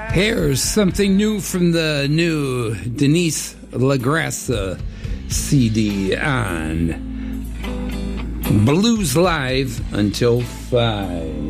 Here's something new from the new Denise LaGrassa CD on Blues Live until 5.